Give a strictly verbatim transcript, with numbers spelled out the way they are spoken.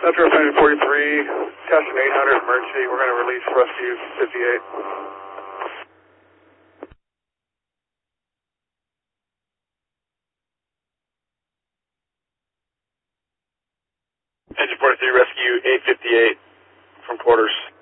Metro Flight forty-three, Cessna eight hundred emergency. We're going to release rescue fifty-eight. Engine forty-three, rescue eight fifty-eight from quarters.